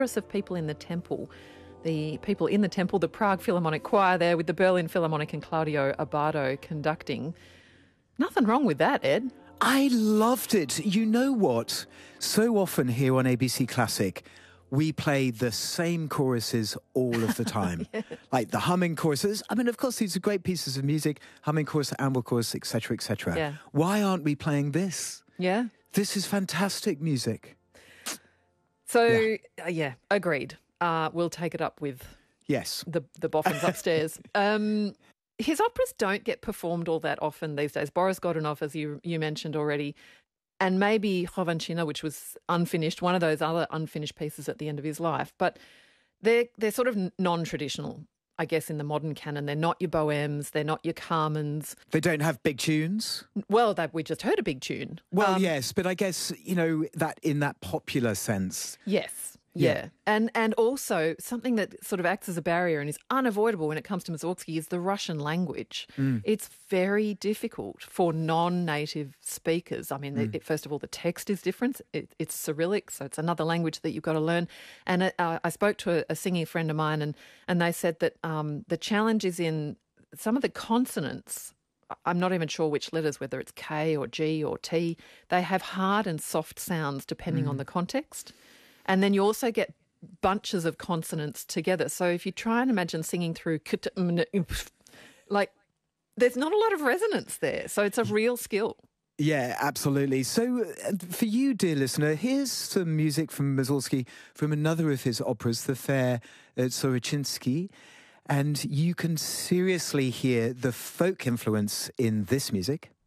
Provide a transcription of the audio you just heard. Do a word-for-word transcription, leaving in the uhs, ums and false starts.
chorus of people in the temple, the people in the temple, the Prague Philharmonic Choir there with the Berlin Philharmonic and Claudio Abbado conducting. Nothing wrong with that, Ed. I loved it. You know what? So often here on A B C Classic, we play the same choruses all of the time. Yeah. Like the humming choruses. I mean, of course, these are great pieces of music. Humming chorus, amble chorus, et cetera, et cetera. Yeah. Why aren't we playing this? Yeah. This is fantastic music. So, yeah, uh, yeah agreed. Uh, we'll take it up with yes the, the boffins upstairs. um, his operas don't get performed all that often these days. Boris Godunov, as you you mentioned already, and maybe Chovanchina, which was unfinished, one of those other unfinished pieces at the end of his life. But they're, they're sort of non-traditional, I guess, in the modern canon. They're not your Bohemes, they're not your Carmens. They don't have big tunes? Well, that we just heard a big tune. Well, um, yes, but I guess, you know, that in that popular sense. Yes. Yeah. yeah. And and also something that sort of acts as a barrier and is unavoidable when it comes to Mussorgsky is the Russian language. Mm. It's very difficult for non-native speakers. I mean, mm. it, first of all, the text is different. It, it's Cyrillic, so it's another language that you've got to learn. And it, uh, I spoke to a, a singing friend of mine and, and they said that um, the challenge is in some of the consonants. I'm not even sure which letters, whether it's K or G or T. They have hard and soft sounds depending mm. on the context. And then you also get bunches of consonants together. So if you try and imagine singing through, like, there's not a lot of resonance there. So it's a real skill. Yeah, absolutely. So uh, for you, dear listener, here's some music from Mussorgsky from another of his operas, The Fair uh, Sorochinsky. And you can seriously hear the folk influence in this music.